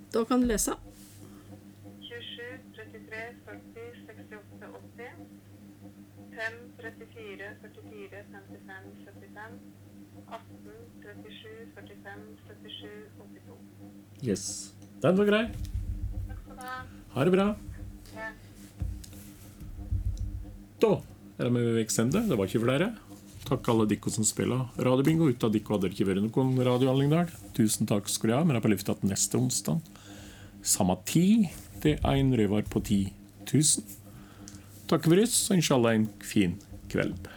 Da kan du lese. 27, 33, 40, 68, 80. 5, 34, 44, 55, 75. 18, 37, 45, 77, 82. Yes. Den var grei. Takk skal du ha. Ha det bra. Ja. Da er vi ved veis ende. Det var ikke flere. Takk alle dere som spiller radiobingo. Uten dere hadde det ikke vært noen Radio Hallingdal. Tusen takk skal du ha. Vi er på lufta til neste onsdag. Samme tid. Det er en røver på 10 000. Takk for oss, og inshallah en fin kveld.